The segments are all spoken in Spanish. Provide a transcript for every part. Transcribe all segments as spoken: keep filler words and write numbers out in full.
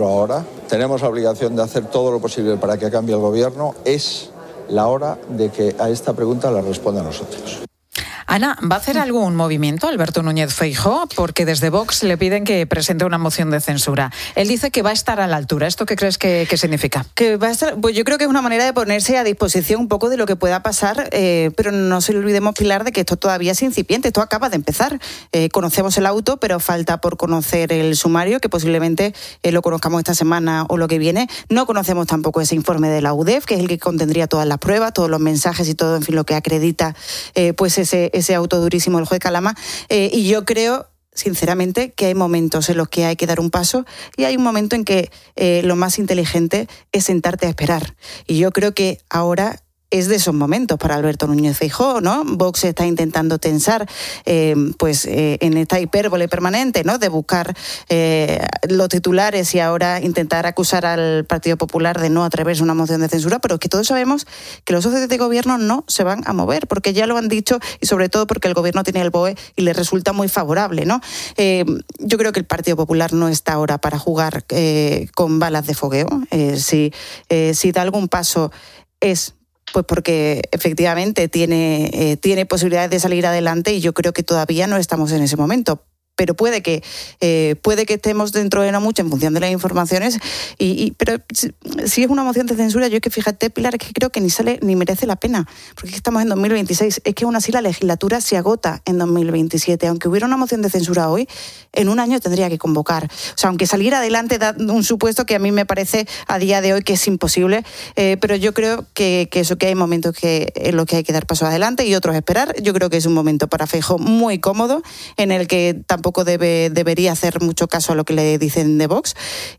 Ahora tenemos la obligación de hacer todo lo posible para que cambie el gobierno. Es la hora de que a esta pregunta la responda a nosotros. Ana, ¿va a hacer algún movimiento Alberto Núñez Feijóo? Porque desde Vox le piden que presente una moción de censura. Él dice que va a estar a la altura. ¿Esto qué crees que, que significa? Que va a estar, pues yo creo que es una manera de ponerse a disposición un poco de lo que pueda pasar, eh, pero no se le olvidemos, Pilar, de que esto todavía es incipiente, esto acaba de empezar. Eh, conocemos el auto, pero falta por conocer el sumario, que posiblemente eh, lo conozcamos esta semana o lo que viene. No conocemos tampoco ese informe de la U D E F, que es el que contendría todas las pruebas, todos los mensajes y todo, en fin, lo que acredita eh, pues ese ese auto durísimo del juez Calama, eh, y yo creo sinceramente que hay momentos en los que hay que dar un paso y hay un momento en que eh, lo más inteligente es sentarte a esperar, y yo creo que ahora es de esos momentos para Alberto Núñez Feijóo, ¿no? Vox está intentando tensar eh, pues eh, en esta hipérbole permanente, ¿no?, de buscar eh, los titulares y ahora intentar acusar al Partido Popular de no atreverse a una moción de censura, pero es que todos sabemos que los socios de gobierno no se van a mover, porque ya lo han dicho, y sobre todo porque el gobierno tiene el B O E y le resulta muy favorable, ¿no? Eh, yo creo que el Partido Popular no está ahora para jugar eh, con balas de fogueo. Eh, si, eh, si da algún paso es pues porque efectivamente tiene, eh, tiene posibilidades de salir adelante, y yo creo que todavía no estamos en ese momento. Pero puede que eh, puede que estemos dentro de no mucho en función de las informaciones, y, y pero si, si es una moción de censura, yo es que fíjate, Pilar, es que creo que ni sale ni merece la pena, porque estamos en dos mil veintiséis, es que aún así la legislatura se agota en dos mil veintisiete, aunque hubiera una moción de censura hoy, en un año tendría que convocar, o sea, aunque saliera adelante da un supuesto que a mí me parece a día de hoy que es imposible, eh, pero yo creo que, que eso, que hay momentos que en los que hay que dar pasos adelante y otros esperar. Yo creo que es un momento para Feijóo muy cómodo, en el que tampoco Tampoco debe, debería hacer mucho caso a lo que le dicen de Vox,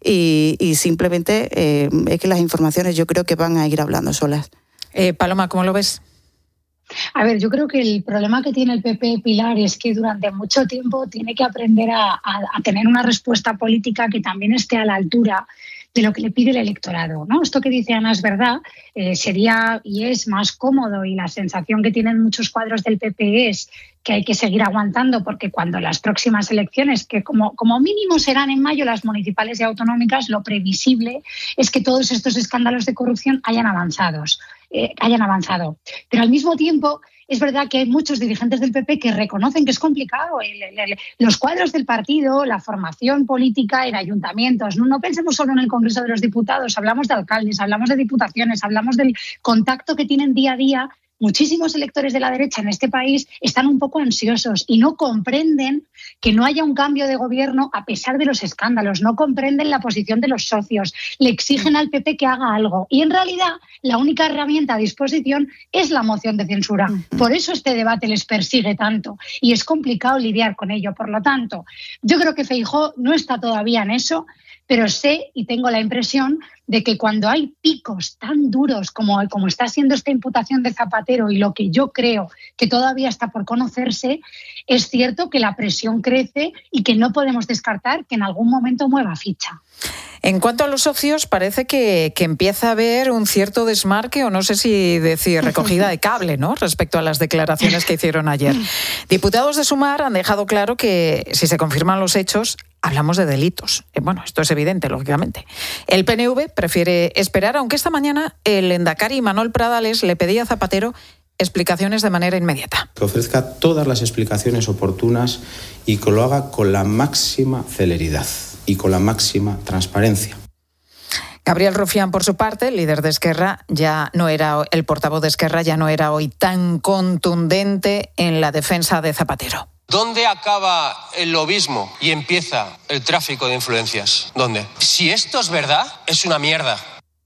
y, y simplemente eh, es que las informaciones yo creo que van a ir hablando solas. Eh, Paloma, ¿cómo lo ves? A ver, yo creo que el problema que tiene el P P, Pilar, es que durante mucho tiempo tiene que aprender a, a, a tener una respuesta política que también esté a la altura de lo que le pide el electorado, ¿no? Esto que dice Ana es verdad, eh, sería y es más cómodo, y la sensación que tienen muchos cuadros del P P es que hay que seguir aguantando, porque cuando las próximas elecciones, que como, como mínimo serán en mayo las municipales y autonómicas, lo previsible es que todos estos escándalos de corrupción hayan avanzados, eh, hayan avanzado. Pero al mismo tiempo es verdad que hay muchos dirigentes del P P que reconocen que es complicado. El, el, el, los cuadros del partido, la formación política en ayuntamientos. No, no pensemos solo en el Congreso de los Diputados, hablamos de alcaldes, hablamos de diputaciones, hablamos del contacto que tienen día a día. Muchísimos electores de la derecha en este país están un poco ansiosos y no comprenden que no haya un cambio de gobierno a pesar de los escándalos, no comprenden la posición de los socios, le exigen al P P que haga algo, y en realidad la única herramienta a disposición es la moción de censura. Por eso este debate les persigue tanto y es complicado lidiar con ello. Por lo tanto, yo creo que Feijóo no está todavía en eso, pero sé y tengo la impresión de que cuando hay picos tan duros como, como está siendo esta imputación de Zapatero, y lo que yo creo que todavía está por conocerse, es cierto que la presión crece y que no podemos descartar que en algún momento mueva ficha. En cuanto a los socios, parece que, que empieza a haber un cierto desmarque, o no sé si decir recogida de cable, ¿no?, respecto a las declaraciones que hicieron ayer. Diputados de Sumar han dejado claro que, si se confirman los hechos, hablamos de delitos. Bueno, esto es evidente, lógicamente. El P N V prefiere esperar, aunque esta mañana el lehendakari Manuel Pradales le pedía a Zapatero explicaciones de manera inmediata. Que ofrezca todas las explicaciones oportunas y que lo haga con la máxima celeridad y con la máxima transparencia. Gabriel Rufián, por su parte, el líder de Esquerra, ya no era, el portavoz de Esquerra ya no era hoy tan contundente en la defensa de Zapatero. ¿Dónde acaba el lobismo y empieza el tráfico de influencias? ¿Dónde? Si esto es verdad, es una mierda.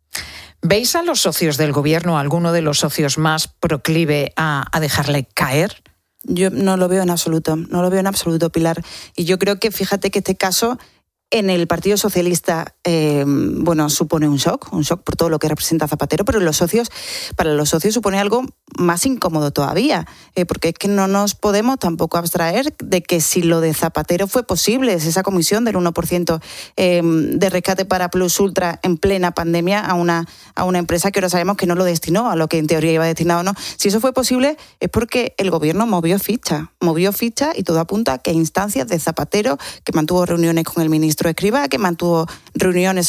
¿Veis a los socios del gobierno, alguno de los socios más proclive a, a dejarle caer? Yo no lo veo en absoluto, no lo veo en absoluto, Pilar. Y yo creo que, fíjate que este caso en el Partido Socialista, eh, bueno, supone un shock, un shock por todo lo que representa Zapatero, pero los socios, para los socios supone algo más incómodo todavía, eh, porque es que no nos podemos tampoco abstraer de que si lo de Zapatero fue posible, es esa comisión del uno por ciento eh, de rescate para Plus Ultra en plena pandemia a una, a una empresa que ahora sabemos que no lo destinó a lo que en teoría iba destinado, ¿no? Si eso fue posible es porque el gobierno movió ficha, movió ficha y todo apunta a que a instancias de Zapatero, que mantuvo reuniones con el ministro Escrivá, que mantuvo reuniones